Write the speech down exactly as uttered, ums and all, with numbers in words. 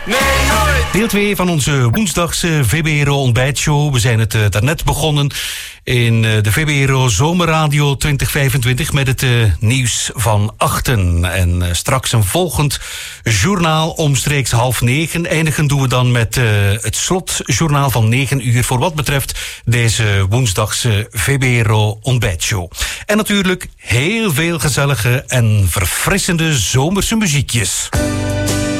Nee, nooit! Deel twee van onze woensdagse V B R O ontbijtshow. We zijn het uh, daarnet begonnen in uh, de V B R O Zomerradio twintig vijfentwintig met het uh, nieuws van achten. En uh, straks een volgend journaal omstreeks half negen. Eindigen doen we dan met uh, het slotjournaal van negen uur voor wat betreft deze woensdagse V B R O ontbijtshow. En natuurlijk heel veel gezellige en verfrissende zomerse muziekjes.